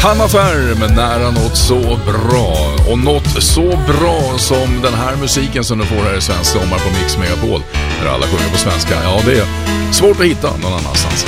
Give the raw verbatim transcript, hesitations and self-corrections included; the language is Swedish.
Hanna Färm, nära något så bra. Och något så bra som den här musiken som du får här i Svensk Sommar på Mix Megapol. Där alla sjunger på svenska. Ja, det är svårt att hitta någon annanstans.